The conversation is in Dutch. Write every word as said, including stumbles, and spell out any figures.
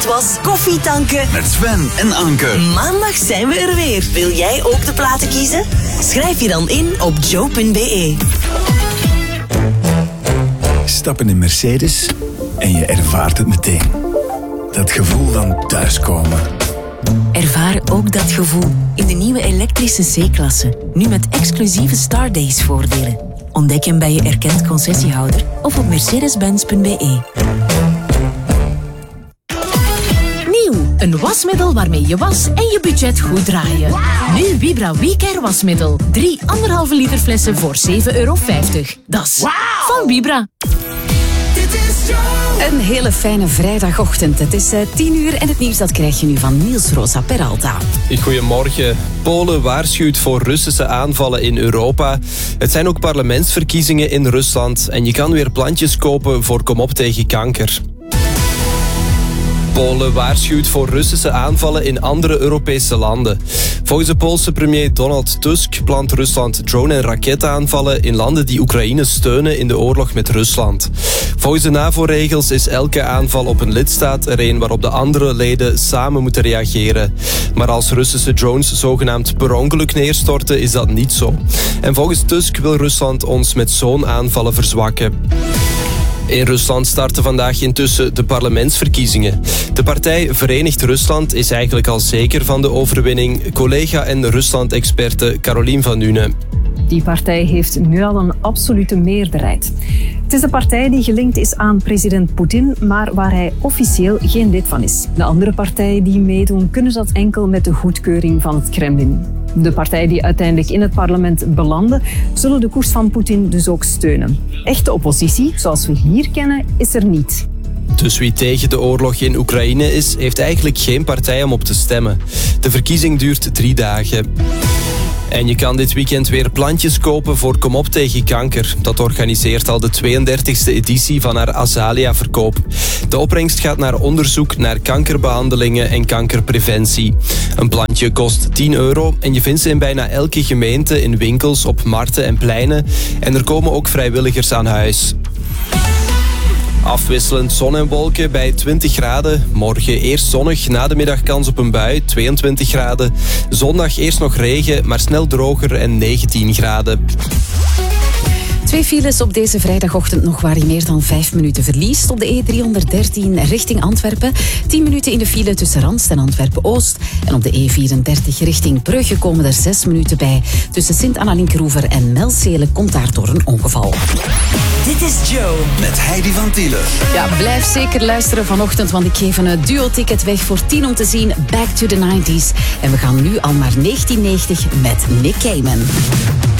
was koffie tanken met Sven en Anke. Maandag zijn we er weer. Wil jij ook de platen kiezen? Schrijf je dan in op joe punt be. Stap in een Mercedes en je ervaart het meteen. Dat gevoel van thuiskomen. Ervaar ook dat gevoel in de nieuwe elektrische C-klasse. Nu met exclusieve Stardays voordelen. Ontdek hem bij je erkend concessiehouder of op mercedes benz punt be. Nieuw, een wasmiddel waarmee je was en je budget goed draaien. Wow. Nu Vibra WeCare wasmiddel. Drie anderhalve liter flessen voor zeven euro vijftig. Dat is wow. Van Vibra. Een hele fijne vrijdagochtend. Het is uh, tien uur en het nieuws dat krijg je nu van Niels Rosa Peralta. Goedemorgen. Polen waarschuwt voor Russische aanvallen in Europa. Het zijn ook parlementsverkiezingen in Rusland en je kan weer plantjes kopen voor Kom op tegen kanker. Polen waarschuwt voor Russische aanvallen in andere Europese landen. Volgens de Poolse premier Donald Tusk plant Rusland drone- en raketaanvallen in landen die Oekraïne steunen in de oorlog met Rusland. Volgens de NAVO-regels is elke aanval op een lidstaat er een waarop de andere leden samen moeten reageren. Maar als Russische drones zogenaamd per ongeluk neerstorten, is dat niet zo. En volgens Tusk wil Rusland ons met zo'n aanvallen verzwakken. In Rusland starten vandaag intussen de parlementsverkiezingen. De partij Verenigd Rusland is eigenlijk al zeker van de overwinning. Collega en Rusland-experte Carolien van Nuenen. Die partij heeft nu al een absolute meerderheid. Het is de partij die gelinkt is aan president Poetin, maar waar hij officieel geen lid van is. De andere partijen die meedoen kunnen dat enkel met de goedkeuring van het Kremlin. De partijen die uiteindelijk in het parlement belanden, zullen de koers van Poetin dus ook steunen. Echte oppositie, zoals we hier kennen, is er niet. Dus wie tegen de oorlog in Oekraïne is, heeft eigenlijk geen partij om op te stemmen. De verkiezing duurt drie dagen. En je kan dit weekend weer plantjes kopen voor Kom op tegen kanker. Dat organiseert al de tweeëndertigste editie van haar Azalia-verkoop. De opbrengst gaat naar onderzoek naar kankerbehandelingen en kankerpreventie. Een plantje kost tien euro en je vindt ze in bijna elke gemeente in winkels, op markten en pleinen. En er komen ook vrijwilligers aan huis. Afwisselend zon en wolken bij twintig graden. Morgen eerst zonnig, na de middag kans op een bui, tweeëntwintig graden. Zondag eerst nog regen, maar snel droger en negentien graden. Twee files op deze vrijdagochtend nog waar je meer dan vijf minuten verliest. Op de E driehonderddertien richting Antwerpen. tien minuten in de file tussen Randst en Antwerpen-Oost. En op de E vierendertig richting Brugge komen er zes minuten bij. Tussen Sint-Anna-Linkeroever en Melzele komt daar door een ongeval. Dit is Joe. Met Heidi van Tielen. Ja, blijf zeker luisteren vanochtend, want ik geef een duo-ticket weg voor tien om te zien Back to the nineties. En we gaan nu al naar negentien negentig met Nick Cayman.